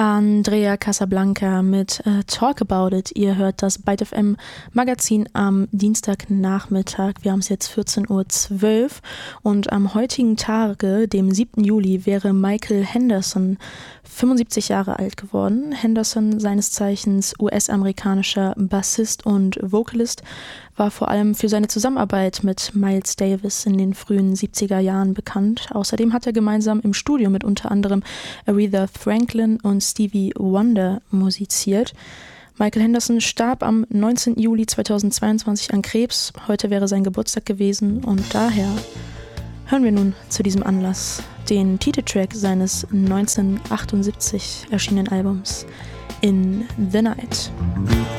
Andrea Casablanca mit Talk About It. Ihr hört das Byte FM Magazin am Dienstagnachmittag. Wir haben es jetzt 14:12 Uhr und am heutigen Tage, dem 7. Juli, wäre Michael Henderson 75 Jahre alt geworden. Henderson, seines Zeichens US-amerikanischer Bassist und Vocalist, war vor allem für seine Zusammenarbeit mit Miles Davis in den frühen 70er Jahren bekannt. Außerdem hat er gemeinsam im Studio mit unter anderem Aretha Franklin und Stevie Wonder musiziert. Michael Henderson starb am 19. Juli 2022 an Krebs. Heute wäre sein Geburtstag gewesen und daher hören wir nun zu diesem Anlass den Titeltrack seines 1978 erschienenen Albums In the Night.